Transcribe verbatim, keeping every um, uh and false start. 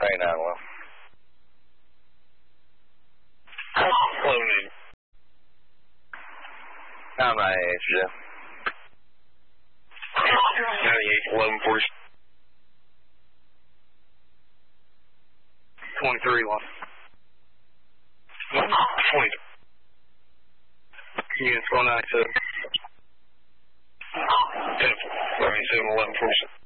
nine one. Loaded. nine nine eight, Jeff. ninety-eight, eleven forty. twenty-three, one. twenty. Units one ninety-seven. ten, ninety-seven, eleven forty-seven.